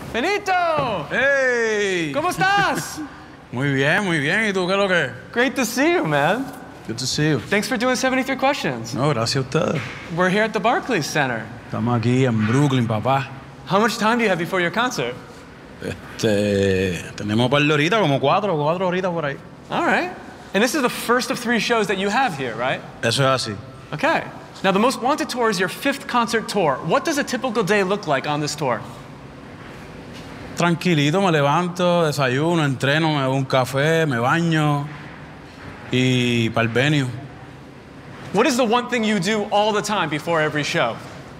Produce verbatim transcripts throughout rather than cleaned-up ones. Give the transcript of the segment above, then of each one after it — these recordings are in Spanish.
Benito! ¡Hey! ¿Cómo estás? Muy bien, muy bien. ¿Y tú qué es lo que? Great to see you, man. Good to see you. Thanks for doing seventy-three questions. No, gracias a ustedes. We're here at the Barclays Center. Estamos aquí en Brooklyn, papá. How much time do you have before your concert? Este, tenemos un par de horitas, como cuatro, cuatro horitas por ahí. All right. And this is the first of three shows that you have here, right? Eso es así. Okay. Now, the Most Wanted Tour is your fifth concert tour. What does a typical day look like on this tour? Tranquilito, me levanto, desayuno, entreno, me bebo un café, me baño y para el venue. What is the one thing you do all the time before every show?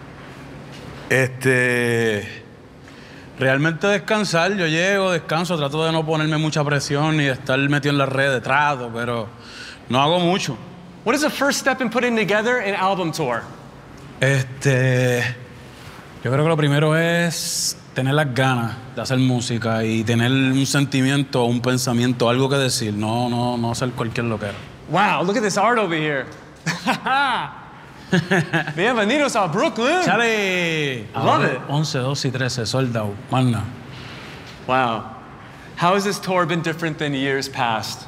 Este, realmente descansar. Yo llego, descanso, trato de no ponerme mucha presión ni de estar metido en las redes, trato, pero no hago mucho. What is the first step in putting together an album tour? Este, yo creo que lo primero es tener las ganas de hacer música y tener un sentimiento, un pensamiento, algo que decir, no, no, no hacer cualquier loquera. Wow, look at this art over here. Bienvenidos a Brooklyn. ¡Chale! Love it. once, doce y trece, sold out, más nada. Wow. How has this tour been different than years past?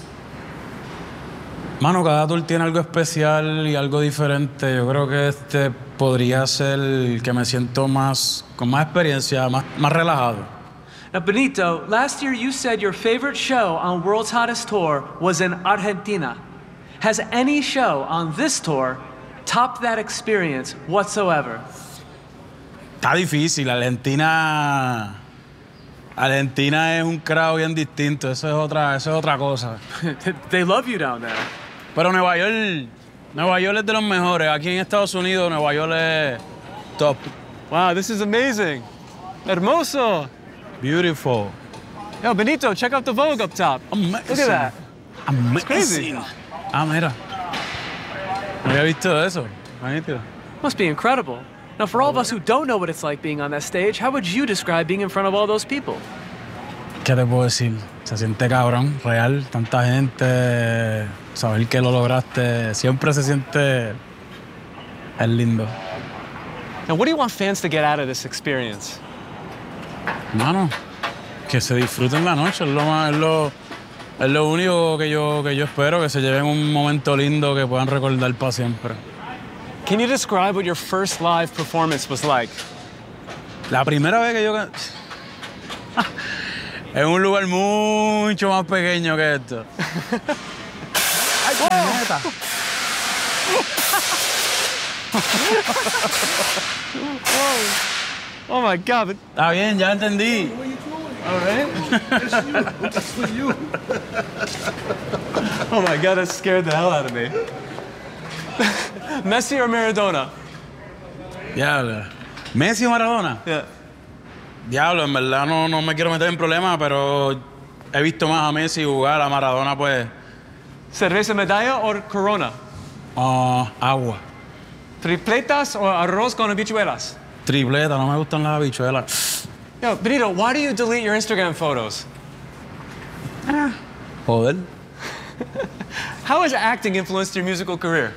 Mano, cada tour tiene algo especial y algo diferente. Yo creo que este podría ser el que me siento más, con más experiencia, más, más relajado. Now, Benito, last year you said your favorite show on World's Hottest Tour was in Argentina. Has any show on this tour topped that experience whatsoever? Está difícil. Argentina... Argentina es un crowd bien distinto. Eso es otra, eso es otra cosa. They love you down there. Pero Nueva York... Nueva York es de los mejores. Aquí en Estados Unidos, Nueva York es top. Wow, this is amazing. Hermoso. Beautiful. Yo, Benito, check out the Vogue up top. Amazing. Look at that. Amazing. It's crazy. Ah, mira. No había visto eso. Magnífico. Must be incredible. Now, for all of us who don't know what it's like being on that stage, how would you describe being in front of all those people? ¿Qué te puedo decir? Se siente cabrón, real. Tanta gente, saber que lo lograste, siempre se siente... Es lindo. Now, what do you want fans to get out of this experience? Mano, que se disfruten la noche. Es lo, más, es lo, es lo único que yo, que yo espero, que se lleven un momento lindo que puedan recordar para siempre. Can you describe what your first live performance was like? La primera vez que yo... En un lugar mucho más pequeño que esto. ¡Ay, neta! Oh my God. Está bien, ya entendí. All right. Oh my God, that scared the hell out of me. Messi or Maradona? Diablo. ¿Messi o Maradona? Yeah. Diablo, en verdad no, no me quiero meter en problemas, pero he visto más a Messi jugar, a Maradona pues... ¿Cerveza medalla o Corona? Uh, agua. ¿Tripletas o arroz con habichuelas? Tripleta, no me gustan las habichuelas. Yo, Benito, why do you delete your Instagram photos? Ah, joder. How has acting influenced your musical career?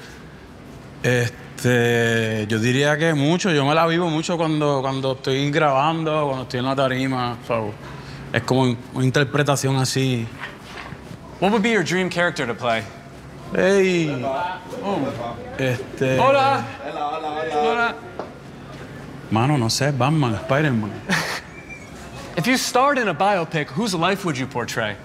Este, yo diría que mucho. Yo me la vivo mucho cuando, cuando estoy grabando, cuando estoy en la tarima. So, es como una interpretación así. What would be your dream character to play? Hey. Oh. Este. Hola. Hola, hola, hola. Mano, no sé, Batman, Spider-Man. If you starred in a biopic, whose life would you portray?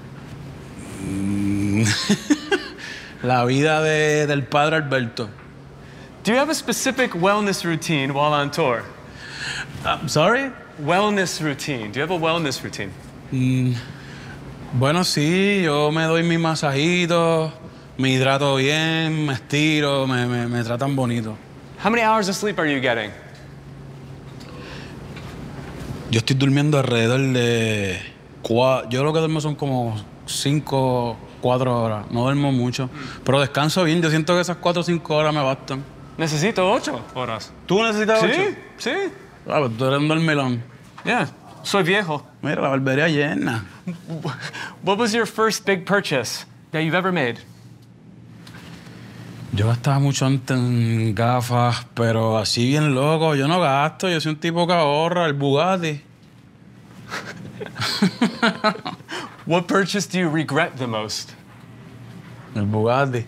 La vida de, del padre Alberto. Do you have a specific wellness routine while on tour? I'm sorry? Wellness routine. Do you have a wellness routine? Mm, bueno, sí, yo me doy mis masajitos, me hidrato bien, me estiro, me, me, me tratan bonito. How many hours of sleep are you getting? Yo estoy durmiendo alrededor de... Cua... Yo lo que duermo son como cinco, cuatro horas. No duermo mucho, pero descanso bien. Yo siento que esas cuatro o cinco horas me bastan. Necesito ocho horas. ¿Tú necesitas ¿Sí? ocho? Sí. Ah, pues tú eres un dormilón. Yeah. Soy viejo. Mira, la barbería llena. What was your first big purchase that you've ever made? Yo gastaba mucho antes en gafas, pero así bien loco. Yo no gasto, yo soy un tipo que ahorra, el Bugatti. What purchase do you regret the most? El Bugatti.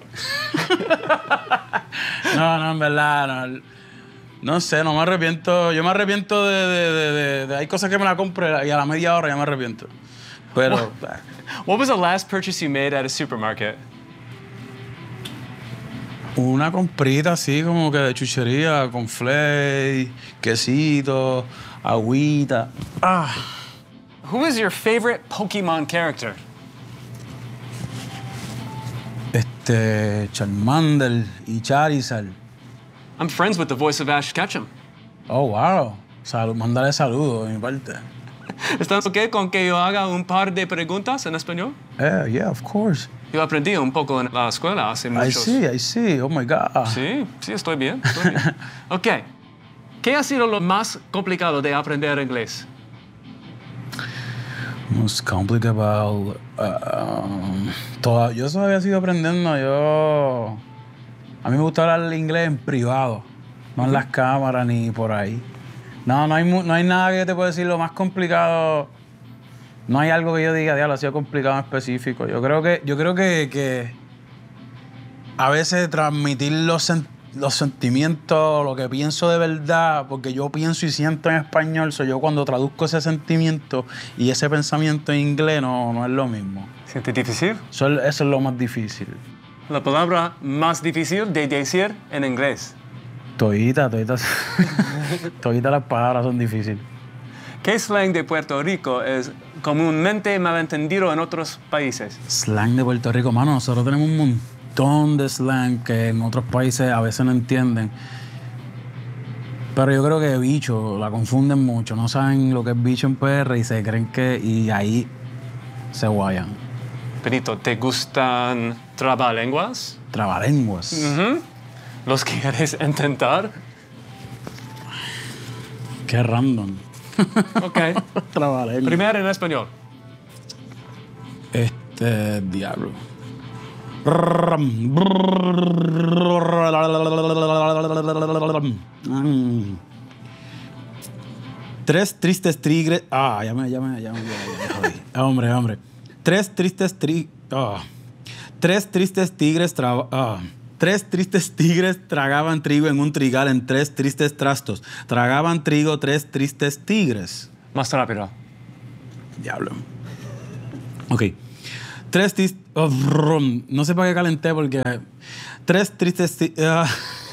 No, no, en verdad, no. No sé, no me arrepiento. Yo me arrepiento de, de, de, de, de- Hay cosas que me la compro y a la media hora ya me arrepiento. Pero... What was the last purchase you made at a supermarket? Una comprita así como que de chuchería, con flake, quesito, agüita. Ah, Who is your favorite Pokemon character? este, Charmander y Charizard. I'm friends with the voice of Ash Ketchum. Oh, wow. Salud, mándale saludos de mi parte. ¿Estás ok con que yo haga un par de preguntas en español? Yeah, yeah, of course. Yo aprendí un poco en la escuela hace I muchos... see, I see. Oh my God. Sí, sí, estoy bien. Estoy bien. Ok. ¿Qué ha sido lo más complicado de aprender inglés? Most complicated. Um, toda, yo eso había sido aprendiendo. Yo. A mí me gusta hablar inglés en privado, no en las cámaras ni por ahí. No, no hay, mu- no hay nada que yo te pueda decir lo más complicado. No hay algo que yo diga, diablo, ha sido complicado en específico. Yo creo que, yo creo que, que a veces transmitir los, sen- los sentimientos, lo que pienso de verdad, porque yo pienso y siento en español, soy yo cuando traduzco ese sentimiento y ese pensamiento en inglés no, no es lo mismo. ¿Siente difícil? Eso, es- eso es lo más difícil. La palabra más difícil de decir en inglés. Todita, todita, todita las palabras son difíciles. ¿Qué slang de Puerto Rico es comúnmente malentendido en otros países? Slang de Puerto Rico, mano, nosotros tenemos un montón de slang que en otros países a veces no entienden. Pero yo creo que bicho la confunden mucho, no saben lo que es bicho en P R y se creen que... y ahí se guayan. Benito, ¿te gustan trabalenguas? Trabalenguas. Ujú. ¿Los quieres intentar? Qué random. Ok. Trabalenguas. Primero en español. Este, diablo. Mm. Tres tristes tigres. Ah, ya me, ya me, ya me, ya me, ya me jodí. Ah, hombre, hombre. Tres tristes tri... ah. Tres tristes tigres tra... ah. Tres tristes tigres tragaban trigo en un trigal en tres tristes trastos. Tragaban trigo tres tristes tigres. Más rápido. Diablo. Ok. Tres tristes... oh, brum. No sé para qué calenté porque... Tres tristes... ti- ah.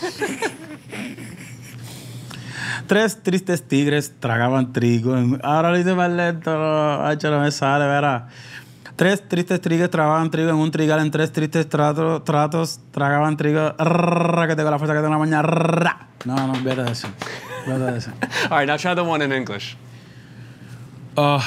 Tres tristes tigres tragaban trigo. en- Ahora lo hice más lento. No, Hacho, no me sale, verá. Tres tristes tigres tragaban trigo en un trigal en tres tristes tratos, tratos tragaban trigo. Rrrr, que tengo la fuerza que tengo en la mañana. Rrrr. No, no, vete de eso. Vete de eso. All right, now try the one in English. Uh,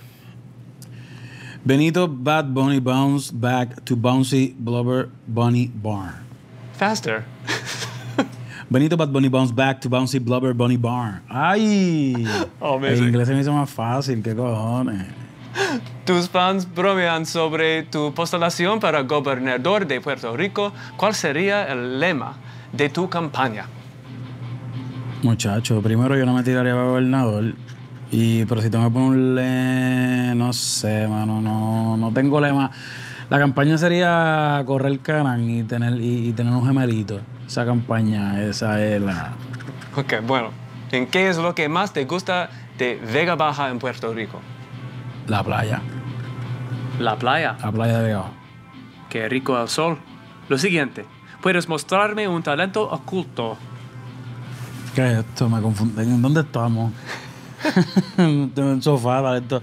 Benito Bad Bunny bounced back to Bouncy Blubber Bunny Barn. Faster. Benito Bad Bunny bounced back to Bouncy Blubber Bunny Barn. ¡Ay! Oh, El amazing. inglés se me hizo más fácil, ¿qué cojones? Tus fans bromean sobre tu postulación para gobernador de Puerto Rico. ¿Cuál sería el lema de tu campaña? Muchacho, primero yo no me tiraría para gobernador. Y, pero si tengo que ponerle, no sé, mano, no, no tengo lema. La campaña sería correr Canán y tener, y, y tener un gemelito. Esa campaña, esa es la... Ok, bueno. ¿En qué es lo que más te gusta de Vega Baja en Puerto Rico? La playa. La playa. La playa de Vega Baja. Qué rico el sol. Lo siguiente. ¿Puedes mostrarme un talento oculto? ¿Qué es esto? Me confundí. ¿En dónde estamos? En el sofá, talento.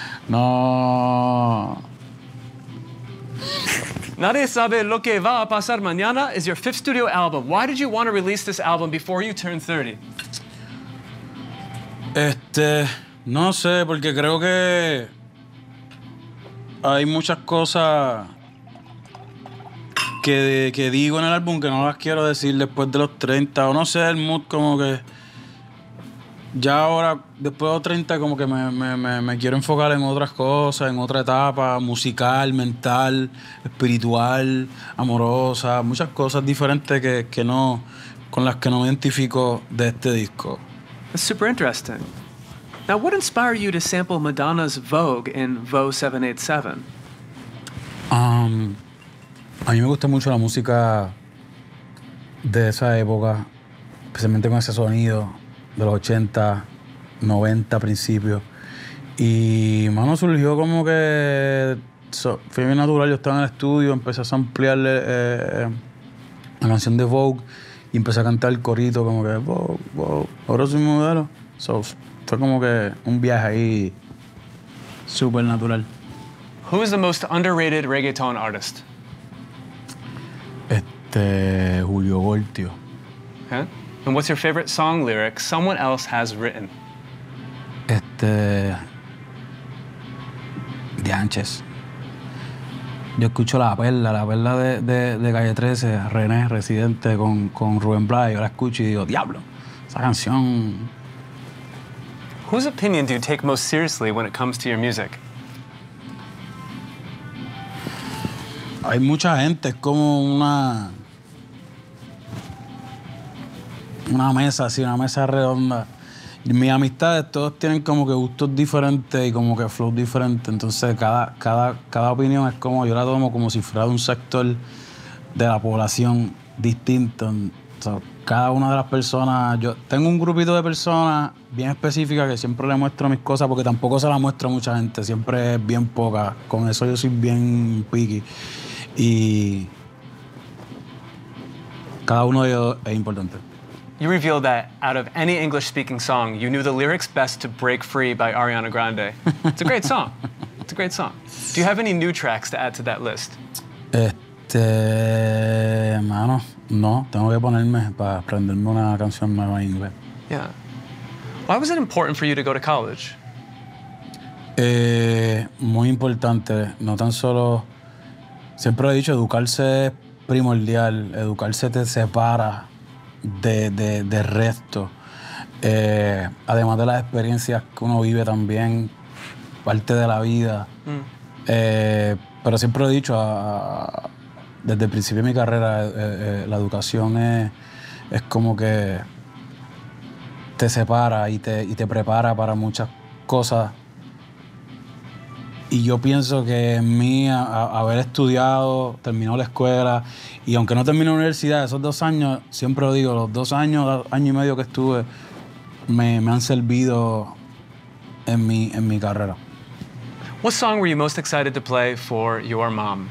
No... Nadie sabe lo que va a pasar mañana is your fifth studio album. Why did you want to release this album before you turned thirty? Este, no sé, porque creo que hay muchas cosas que, que digo en el álbum que no las quiero decir después de los treinta, o no sé, el mood como que ya ahora, después de los treinta, como que me, me, me, me quiero enfocar en otras cosas, en otra etapa musical, mental, espiritual, amorosa, muchas cosas diferentes que, que no, con las que no me identifico de este disco. That's super interesting. Now, what inspired you to sample Madonna's Vogue in Vogue seven eighty-seven? Um, a mí me gusta mucho la música de esa época, especialmente con ese sonido de los ochenta, noventa principios. Y, mano, surgió como que so, fue bien natural. Yo estaba en el estudio, empecé a samplearle eh, la canción de Vogue y empecé a cantar el corito como que Vogue, Vogue, ahora soy modelo. So, fue como que un viaje ahí súper natural. Who is the most underrated reggaeton artist? Este, Julio Voltio. Okay. And what's your favorite song lyric someone else has written? Este. Dianches. Yo escucho La Perla, La Perla de, de, de Calle trece, René, Residente, con, con Rubén Blades. Yo la escucho y digo, diablo, esa canción. Whose opinion do you take most seriously when it comes to your music? Hay mucha gente, es como una. Una mesa así, una mesa redonda. Y mis amistades, todos tienen como que gustos diferentes y como que flow diferentes. Entonces, cada, cada, cada opinión es como, yo la tomo como si fuera de un sector de la población distinto. Entonces, cada una de las personas, yo tengo un grupito de personas bien específicas que siempre le muestro mis cosas porque tampoco se las muestro a mucha gente, siempre es bien poca. Con eso yo soy bien picky. Y cada uno de ellos es importante. You revealed that out of any English-speaking song, you knew the lyrics best to Break Free by Ariana Grande. It's a great song. It's a great song. Do you have any new tracks to add to that list? Este, mano, no, tengo que ponerme para aprenderme una canción nueva en inglés. Yeah. Why was it important for you to go to college? Eh, muy importante, no tan solo, siempre he dicho, educarse es primordial, educarse te separa de, de, de resto. Eh, además de las experiencias que uno vive también, parte de la vida. Mm. Eh, pero siempre he dicho, a, a, desde el principio de mi carrera, eh, eh, la educación es, es como que te separa y te, y te prepara para muchas cosas. Y yo pienso que en mí, a, a haber estudiado, terminado la escuela, y aunque no terminé la universidad, esos dos años, siempre lo digo, los dos años, año y medio que estuve, me, me han servido en mi, en mi carrera. What song were you most excited to play for your mom?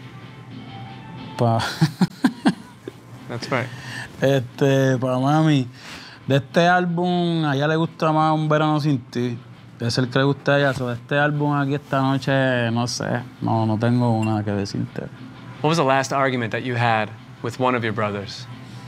Pa That's right. Este, para mami, de este álbum, a ella le gusta más Un Verano Sin Ti. Es el que le gusta a ella. So, de este álbum aquí esta noche, no sé, no, no tengo una que decirte. What was the last argument that you had with one of your brothers?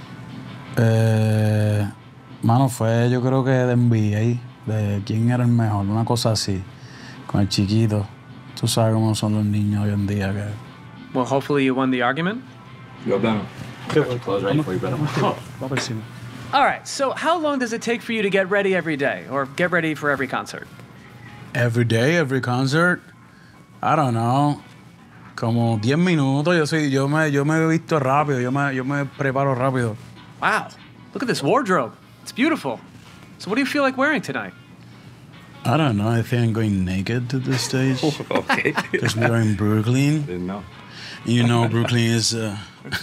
Eh, mano, fue yo creo que de N B A, de quién era el mejor, una cosa así, con el chiquito. Tú sabes cómo son los niños hoy en día. Que... Well, hopefully you won the argument. Go down. Close right for you, brother. All right, so how long does it take for you to get ready every day or get ready for every concert? Every day, every concert, I don't know, como diez minutos. Yo soy, yo me, yo me he visto rápido, yo me, yo me preparo rápido. Wow, look at this wardrobe. It's beautiful. So what do you feel like wearing tonight? I don't know. I think I'm going naked to the stage. Okay. Because we're in Brooklyn. Didn't know. You know, Brooklyn is. Uh,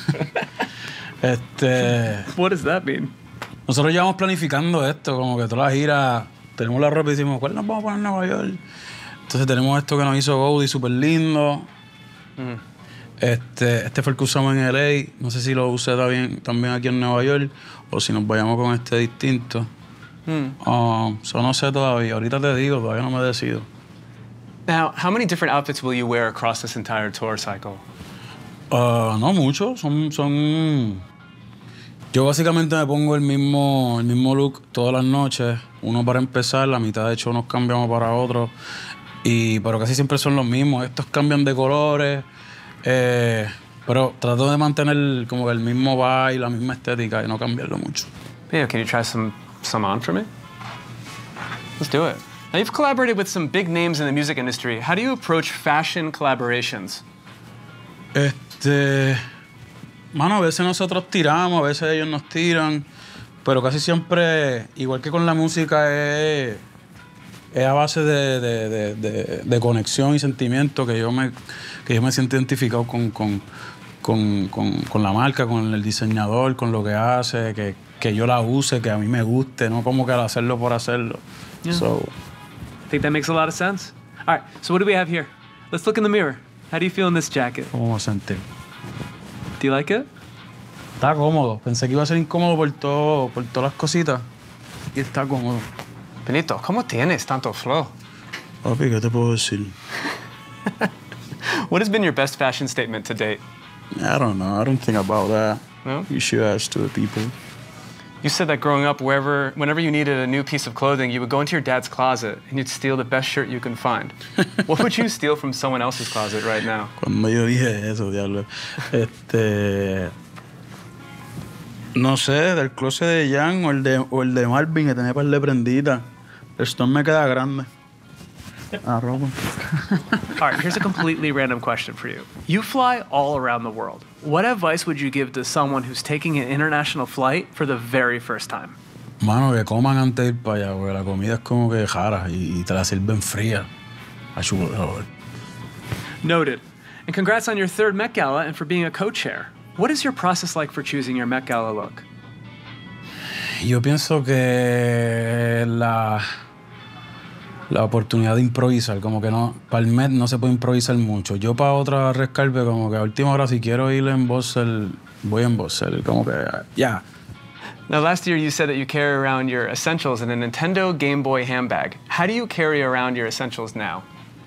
este. What does that mean? Nosotros llevamos planificando esto, como que toda la gira, tenemos la ropa y decimos, ¿cuál nos vamos a poner en Nueva York? Entonces tenemos esto que nos hizo Goldie, súper lindo. Mm. Este, este fue el que usamos en L A. No sé si lo usé también, también aquí en Nueva York o si nos vayamos con este distinto. Mm. Um, so no sé todavía. Ahorita te digo, todavía no me decido. Now, how many different outfits will you wear across this entire tour cycle? Uh, no mucho. Son, son... Yo básicamente me pongo el mismo, el mismo look todas las noches. Uno para empezar, la mitad de hecho nos cambiamos para otro. Y, pero casi siempre son los mismos. Estos cambian de colores. Eh, pero trato de mantener como que el mismo vibe, la misma estética y no cambiarlo mucho. Yeah, can you try some, some on for me? Let's do it. Now, you've collaborated with some big names in the music industry. How do you approach fashion collaborations? Este... Mano, a veces nosotros tiramos, a veces ellos nos tiran, pero casi siempre, igual que con la música, es es a base de, de, de, de, de conexión y sentimiento que yo me, que yo me siento identificado con, con, con, con, con la marca, con el diseñador, con lo que hace, que, que yo la use, que a mí me guste, no como que al hacerlo por hacerlo. Yeah. So, I think that makes a lot of sense. All right, so what do we have here? Let's look in the mirror. How do you feel in this jacket? ¿cómo me sentir? Do you like it? Está cómodo. Pensé que iba a ser incómodo por, todo, por todas las cositas. Y está cómodo. Benito, ¿cómo tienes tanto flow? Papi, ¿qué te puedo decir? What has been your best fashion statement to date? I don't know. I don't think about that. No? You should ask to the people. You said that growing up, wherever, whenever you needed a new piece of clothing, you would go into your dad's closet and you'd steal the best shirt you can find. What would you steal from someone else's closet right now? Cuando yo dije eso, diablo. Este. No sé, del closet de Jan o el de, o el de Marvin, que tenía par de prenditas. El store me queda grande. Ah, ropa. All right, here's a completely random question for you. You fly all around the world. What advice would you give to someone who's taking an international flight for the very first time? Mano, que coman antes de ir para allá, porque la comida es como que jara y, y te la sirven fría. Ayuda. Noted. And congrats on your third Met Gala and for being a co-chair. What is your process like for choosing your Met Gala look? Yo pienso que la, la oportunidad de improvisar, como que no, para el Met no se puede improvisar mucho. Yo para otra rescalpe, como que a última hora si quiero ir en Bossel, voy en Bossel, como que ya. Yeah. Now, last year you said that you carry around your essentials in a Nintendo Game Boy handbag. How do you carry around your essentials now?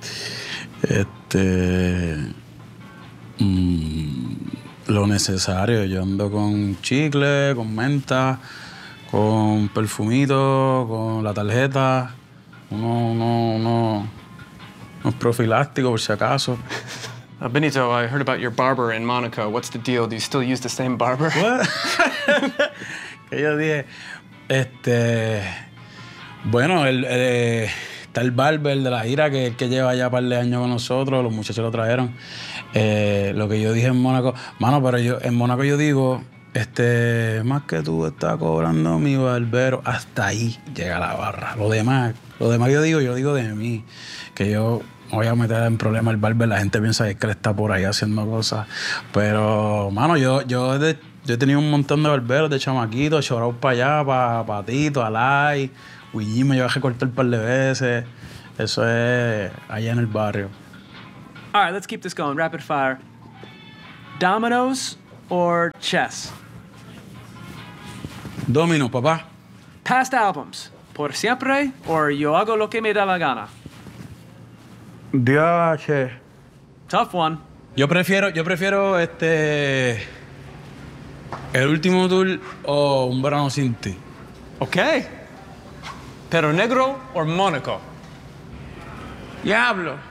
Este... Mmm, lo necesario. Yo ando con chicle, con menta, con perfumito, con la tarjeta, uno, uno, uno, unos profilácticos por si acaso. Uh, Benito, I heard about your barber in Monaco. What's the deal? Do you still use the same barber? What? Que yo dije, este, bueno, el, el, está el barber de la gira que, que lleva ya un par de años con nosotros, los muchachos lo trajeron. Eh, lo que yo dije en Mónaco, mano, pero yo en Mónaco yo digo, este, más que tú estás cobrando mi barbero, hasta ahí llega la barra. Lo demás, lo demás yo digo, yo digo de mí, que yo me voy a meter en problemas el barber, la gente piensa que él está por ahí haciendo cosas, pero, mano, yo, yo, de, yo he tenido un montón de barberos, de chamaquitos, chorados para allá, para pa Tito, Alay, Willy me lleva a recortar un par de veces, eso es allá en el barrio. All right, let's keep this going. Rapid fire. Dominoes or chess? Domino, papá. Past albums. Por siempre or yo hago lo que me da la gana? Diache. Tough one. Yo prefiero, yo prefiero este... El último tour o un verano sin ti. Okay. Pero Negro or Monaco? Diablo.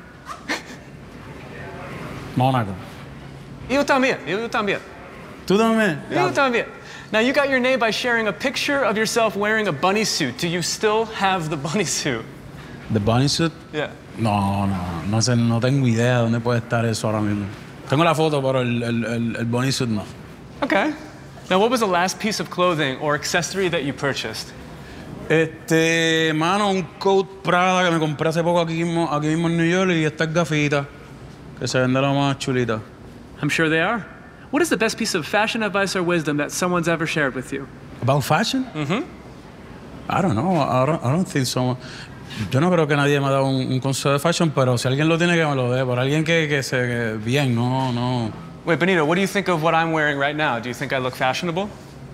Mónaco. Yo también, yo también. ¿Tú también? Yo también. Now, you got your name by sharing a picture of yourself wearing a bunny suit. Do you still have the bunny suit? ¿The bunny suit? Yeah. No, no, no sé, no tengo idea de dónde puede estar eso ahora mismo. Tengo la foto, pero el, el, el, el bunny suit no. Okay. Now, what was the last piece of clothing or accessory that you purchased? Este, mano, un coat Prada que me compré hace poco aquí mismo, aquí mismo en New York y estas gafitas que se ven de lo más chulita. I'm sure they are. What is the best piece of fashion advice or wisdom that someone's ever shared with you? About fashion? Mm-hmm. I don't know. I don't, I don't think so. Yo no creo que nadie me ha dado un, un consejo de fashion, pero si alguien lo tiene, que me lo dé. Por alguien que, que se... Que bien, no, no. Wait, Benito, what do you think of what I'm wearing right now? Do you think I look fashionable?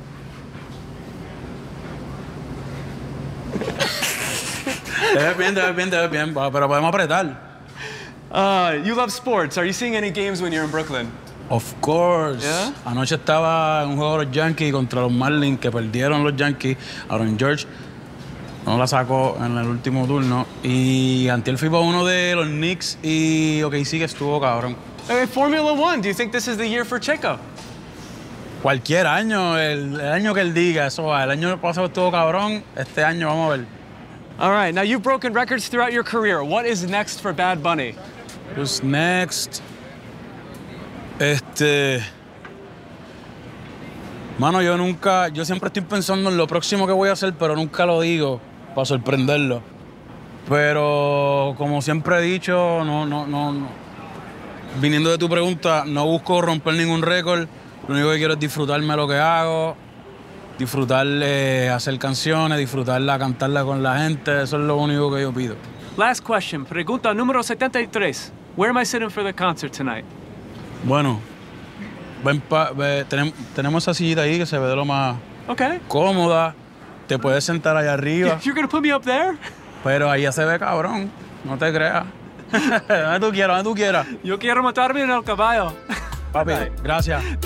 Te ves bien, te ves bien, te ves bien, pero podemos apretar. Uh, you love sports. Are you seeing any games when you're in Brooklyn? Of course. Yeah? Anoche estaba en un juego de los Yankees contra los Marlins, que perdieron los Yankees. Aaron George no la sacó en el último turno. Y antier fui para uno de los Knicks y OK, sí que estuvo cabrón. Okay, Formula One. Do you think this is the year for Checo? Cualquier año, el, el año que él diga, eso va. El año pasado estuvo cabrón, este año vamos a ver. All right, now you've broken records throughout your career. What is next for Bad Bunny? Who's next? Este... Mano, yo nunca... Yo siempre estoy pensando en lo próximo que voy a hacer, pero nunca lo digo para sorprenderlo. Pero como siempre he dicho, no, no, no, no. Viniendo de tu pregunta, no busco romper ningún récord. Lo único que quiero es disfrutarme lo que hago, disfrutar eh, hacer canciones, disfrutarla, cantarla con la gente. Eso es lo único que yo pido. Last question. Pregunta número setenta y tres. Where am I sitting for the concert tonight? Bueno, ven pa, ve, tenemos, tenemos esa sillita ahí que se ve de lo más Okay. cómoda. Te puedes sentar allá arriba, You're gonna put me up there? pero ahí ya se ve cabrón. No te creas. Donde tú quieras, donde tú quieras. Yo quiero matarme en el caballo. Papi, gracias.